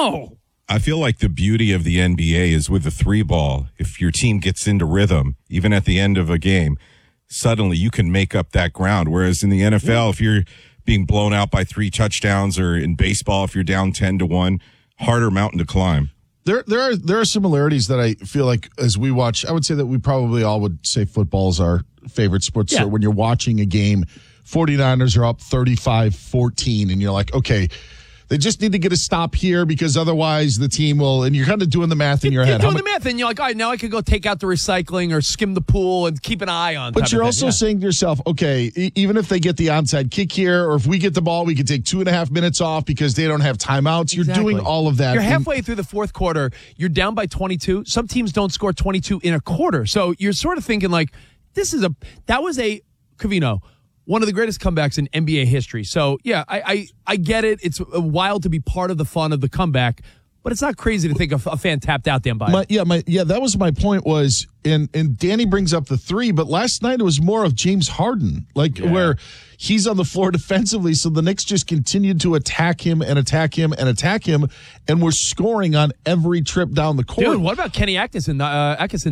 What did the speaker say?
No. I feel like the beauty of the NBA is with the 3-ball. If your team gets into rhythm, even at the end of a game, suddenly you can make up that ground. Whereas in the NFL, if you're being blown out by 3 touchdowns, or in baseball, if you're down 10-1, harder mountain to climb. There are similarities that I feel like as we watch. I would say that we probably all would say football is our favorite sport. So when you're watching a game, 49ers are up 35-14, and you're like, okay, they just need to get a stop here because otherwise the team will, and you're kind of doing the math in your head. You're doing the math, and you're like, all right, now I could go take out the recycling or skim the pool and keep an eye on. But you're also saying to yourself, okay, even if they get the onside kick here, or if we get the ball, we can take 2.5 minutes off because they don't have timeouts. You're doing all of that. You're halfway through the fourth quarter. You're down by 22. Some teams don't score 22 in a quarter. So you're sort of thinking like, that was a Covino, one of the greatest comebacks in NBA history. So, yeah, I get it. It's wild to be part of the fun of the comeback, but it's not crazy to think a fan tapped out then by it. That was my point was, and Danny brings up the 3, but last night it was more of James Harden, where he's on the floor defensively, so the Knicks just continued to attack him, and we're scoring on every trip down the court. Dude, what about Kenny Atkinson